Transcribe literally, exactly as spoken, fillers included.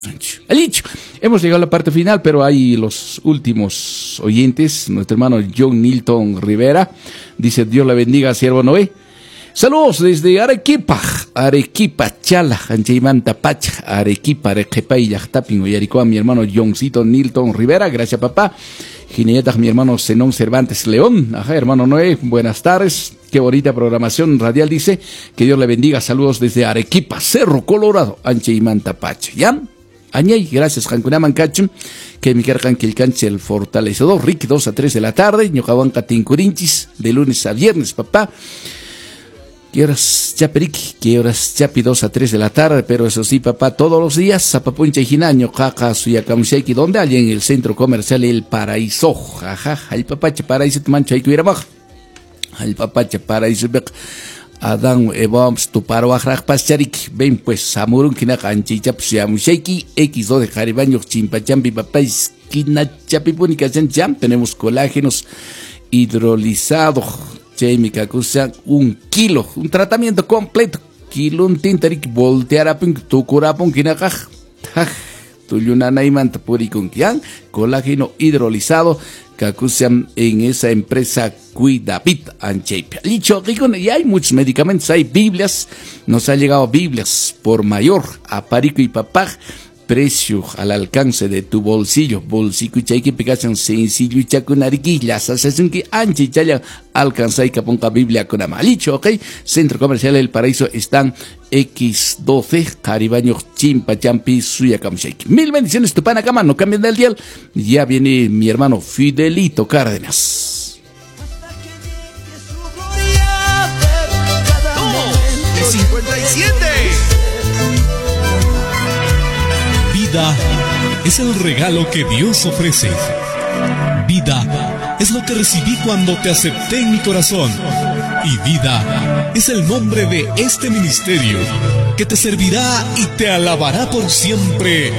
Alicho, hemos llegado a la parte final, pero hay los últimos oyentes. Nuestro hermano John Nilton Rivera dice: Dios la bendiga, siervo Noé. Saludos desde Arequipa, Arequipa, Chala, Anchaimanta Pach, Arequipa, Arequipa y Yachtapin, Oyaricoa, mi hermano Johncito Nilton Rivera, gracias papá. Ginetas, mi hermano Zenón Cervantes León, ajá, hermano Noé, buenas tardes. Qué bonita programación radial, dice, que Dios le bendiga, saludos desde Arequipa, Cerro Colorado, Anchaimanta Pach, ¿ya? Añay, gracias, Jancunaman Cachum, que mi cargan que el canche el fortalecedor, Ricky, dos a tres de la tarde, Ñocahuanca Tincurinchis, de lunes a viernes, papá. ¿Qué horas chaperiqui? ¿Qué horas chapi? dos a tres de la tarde, pero eso sí, papá, todos los días, Zapapuncha y Jinaño, jaja, Suyacamusheki, ¿dónde? Allí en el centro comercial El Paraíso, jaja, el papache paraíso, tu mancho, ahí tuviera baja. El papache paraíso, Adán, Evams, tu paro, ajraj, pascharik, ven pues, Samurun, Kinaka, Anchichap, Suyamusheki, X dos de Jaribaño, Chimpachampi, papá, Esquina, Chapipunica, Jam, tenemos colágenos hidrolizados. Un kilo, un tratamiento completo. Kilo un tintarik voltear a pink, tu curapon kinakaj. Tuyunana y mantapurikunkian, colágeno hidrolizado, cacusian en esa empresa Cuidavit Anchepe. Licho, y hay muchos medicamentos, hay Biblias, nos ha llegado Biblias por mayor, a Parico y Papá. Precio al alcance de tu bolsillo, bolsillo y chayque pegación sencillo y chacunariqui, las asesión que anchi chaya alcanza y caponca Biblia con amalicho, ok. Centro Comercial El Paraíso están X doce, Caribaño, Chimpa, Champi, Suyacamusheki. Mil bendiciones, tu pana cama, no cambien del dial. Ya viene mi hermano Fidelito Cárdenas. cincuenta y siete. Vida es el regalo que Dios ofrece. Vida es lo que recibí cuando te acepté en mi corazón. Y vida es el nombre de este ministerio que te servirá y te alabará por siempre.